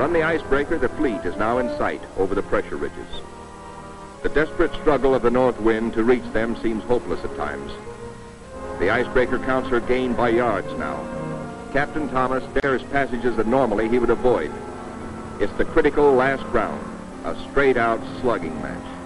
From the icebreaker, the fleet is now in sight over the pressure ridges. The desperate struggle of the north wind to reach them seems hopeless at times. The icebreaker counts her gain by yards now. Captain Thomas dares passages that normally he would avoid. It's the critical last round, a straight-out slugging match.